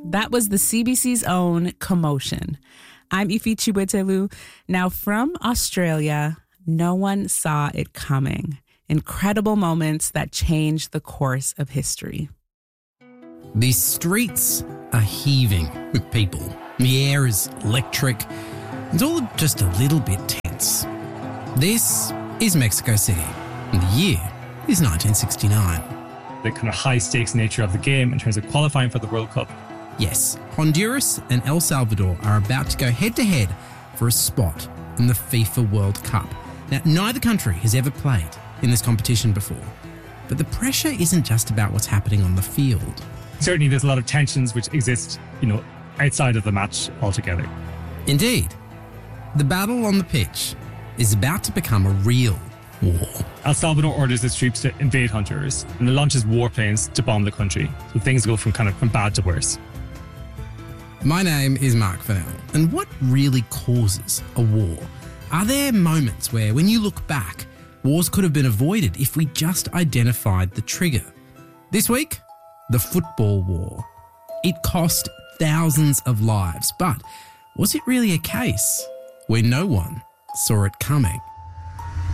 That was the CBC's own Commotion. I'm Ifi Chiwetelu. Now, from Australia, no one saw it coming. Incredible moments that changed the course of history. The streets are heaving with people. The air is electric. It's all just a little bit tense. This is Mexico City, and the year is 1969. The kind of high-stakes nature of the game in terms of qualifying for the World Cup. Yes, Honduras and El Salvador are about to go head-to-head for a spot in the FIFA World Cup. Now, neither country has ever played in this competition before, but the pressure isn't just about what's happening on the field. Certainly there's a lot of tensions which exist, outside of the match altogether. Indeed, the battle on the pitch is about to become a real war. El Salvador orders its troops to invade Honduras and it launches warplanes to bomb the country. So things go from bad to worse. My name is Mark Fennell, and what really causes a war? Are there moments where, when you look back, wars could have been avoided if we just identified the trigger? This week, the football war. It cost thousands of lives, but was it really a case where no one saw it coming?